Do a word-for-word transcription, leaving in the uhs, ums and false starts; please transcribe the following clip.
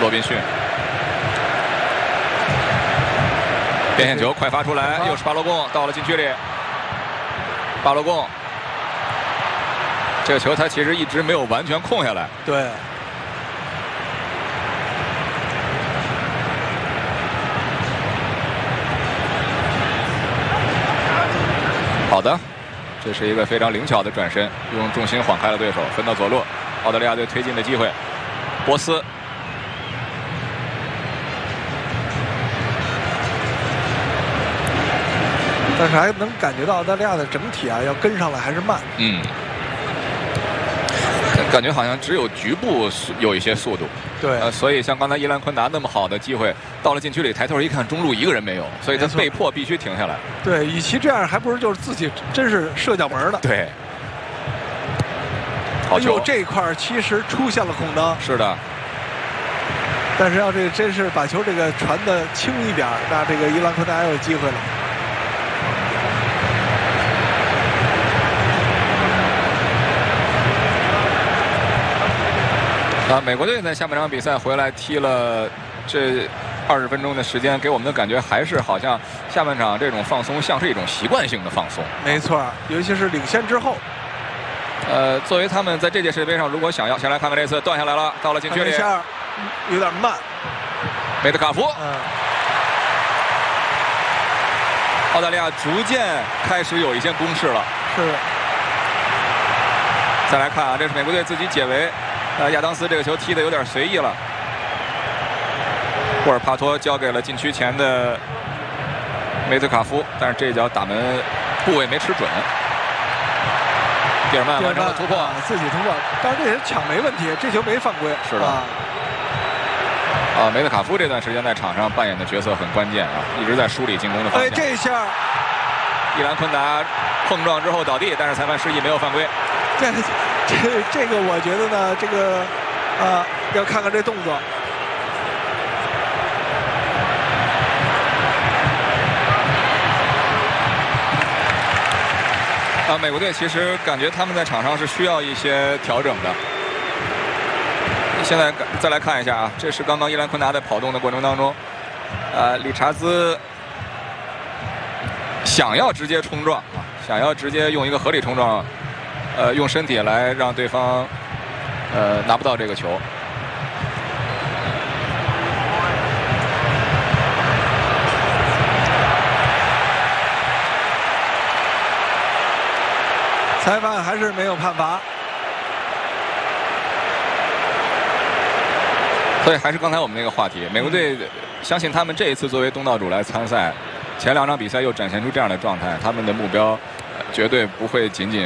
罗宾逊。边线球快发出来，又是巴罗贡到了禁区里。巴罗贡，这个球他其实一直没有完全控下来。 对。 好的，这是一个非常灵巧的转身，用重心晃开了对手，分到左路。澳大利亚队推进的机会，波斯。 但是还能感觉到澳大利亚的整体啊，要跟上来还是慢。 嗯，感觉好像只有局部有一些速度。 对， 呃，所以像刚才伊兰昆达那么好的机会，到了禁区里抬头一看，中路一个人没有，所以他被迫必须停下来。 对，与其这样，还不如就是自己真是射脚门的。 对，好球！ 哎呦，这一块其实出现了空当。 是的。 但是要这个真是把球这个传的轻一点，那这个伊兰昆达有机会了。 啊，美国队在下半场比赛回来踢了这二十分钟的时间，给我们的感觉还是好像下半场这种放松像是一种习惯性的放松。 没错，尤其是领先之后。 呃，作为他们在这届世界杯上，如果想要，先来看看这次断下来了，到了禁区里， 有点慢。 梅特卡夫， 嗯， 澳大利亚逐渐开始有一些攻势了。 是。 再来看啊，这是美国队自己解围。呃，亚当斯这个球踢得有点随意了，霍尔帕托交给了禁区前的梅特卡夫，但是这一脚打门部位没吃准。蒂尔曼完成了突破， 啊、自己突破，但是这人抢没问题，这球没犯规。 是的。啊, 啊，梅特卡夫这段时间在场上扮演的角色很关键啊，一直在梳理进攻的方向。 哎，这一下， 伊兰昆达碰撞之后倒地，但是裁判示意没有犯规。 这这这个我觉得呢，这个啊，要看看这动作。 啊，美国队其实感觉他们在场上是需要一些调整的。现在再来看一下啊，这是刚刚伊兰昆达在跑动的过程当中，呃，理查兹想要直接冲撞啊，想要直接用一个合理冲撞。呃，用身体来让对方呃拿不到这个球。 裁判还是没有判罚。 所以还是刚才我们那个话题，美国队相信他们这一次作为东道主来参赛，前两场比赛又展现出这样的状态，他们的目标绝对不会仅仅